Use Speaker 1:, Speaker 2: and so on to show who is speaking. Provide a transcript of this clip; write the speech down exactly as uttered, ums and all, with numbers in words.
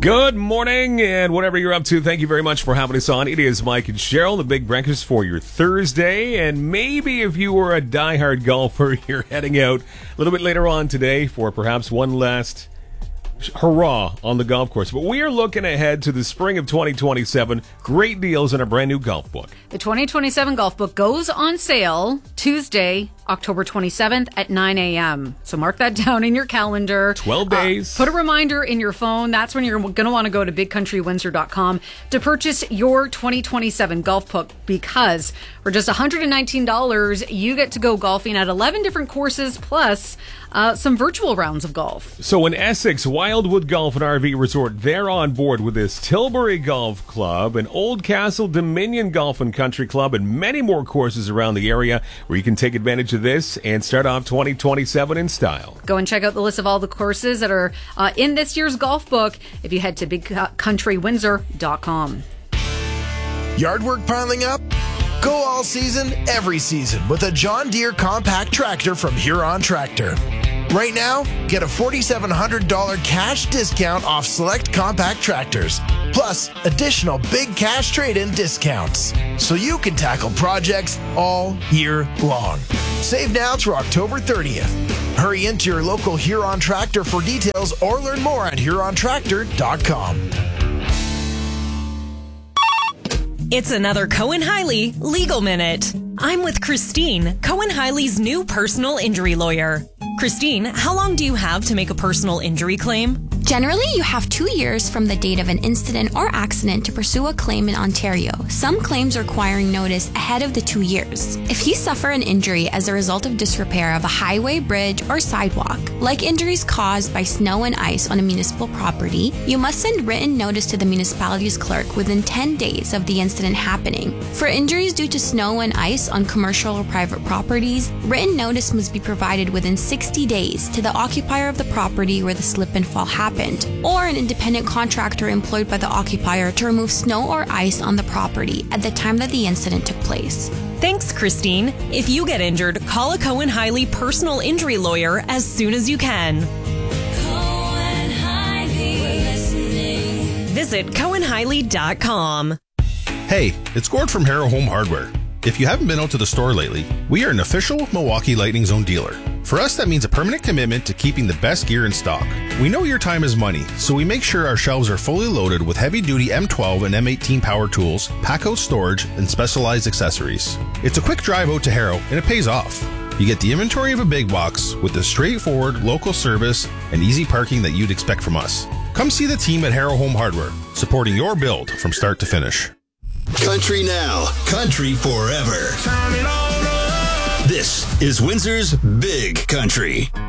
Speaker 1: Good morning, and whatever you're up to, thank you very much for having us on. It is Mike and Cheryl, the big breakfast for your Thursday, and maybe if you were a diehard golfer, you're heading out a little bit later on today for perhaps one last hurrah on the golf course. But we are looking ahead to the spring of twenty twenty-seven. Great deals in a brand new golf book.
Speaker 2: The twenty twenty-seven golf book goes on sale Tuesday, October twenty-seventh at nine a.m. So mark that down in your calendar.
Speaker 1: twelve days.
Speaker 2: Uh, put a reminder in your phone. That's when you're going to want to go to big country windsor dot com to purchase your twenty twenty-seven golf book, because for just one hundred nineteen dollars, you get to go golfing at eleven different courses plus uh, some virtual rounds of golf.
Speaker 1: So in Essex, Wildwood Golf and R V Resort, they're on board with this. Tilbury Golf Club and Oldcastle Dominion Golf and Country Club and many more courses around the area where you can take advantage of this and start off twenty twenty-seven in style.
Speaker 2: Go and check out the list of all the courses that are uh, in this year's golf book if you head to big country windsor dot com.
Speaker 3: Yard work piling up? Go all season, every season with a John Deere compact tractor from Huron Tractor. Right now, get a four thousand seven hundred dollars cash discount off select compact tractors, plus additional big cash trade-in discounts, so you can tackle projects all year long. Save now through October thirtieth. Hurry into your local Huron Tractor for details or learn more at huron tractor dot com.
Speaker 4: It's another Cohen Hiley Legal Minute. I'm with Christine, Cohen Hiley's new personal injury lawyer. Christine, how long do you have to make a personal injury claim?
Speaker 5: Generally, you have two years from the date of an incident or accident to pursue a claim in Ontario. Some claims requiring notice ahead of the two years. If you suffer an injury as a result of disrepair of a highway, bridge, or sidewalk, like injuries caused by snow and ice on a municipal property, you must send written notice to the municipality's clerk within ten days of the incident happening. For injuries due to snow and ice on commercial or private properties, written notice must be provided within sixty days to the occupier of the property where the slip and fall happened, or an independent contractor employed by the occupier to remove snow or ice on the property at the time that the incident took place.
Speaker 4: Thanks, Christine. If you get injured, call a Cohen Hiley personal injury lawyer as soon as you can. Cohen Hiley. We're listening. Visit cohen hiley dot com.
Speaker 6: Hey, it's Gord from Harrow Home Hardware. If you haven't been out to the store lately, we are an official Milwaukee Lightning Zone dealer. For us, that means a permanent commitment to keeping the best gear in stock. We know your time is money, so we make sure our shelves are fully loaded with heavy-duty M twelve and M eighteen power tools, pack-out storage, and specialized accessories. It's a quick drive out to Harrow, and it pays off. You get the inventory of a big box with the straightforward local service and easy parking that you'd expect from us. Come see the team at Harrow Home Hardware, supporting your build from start to finish.
Speaker 7: Country now, country forever. This is Windsor's Big Country.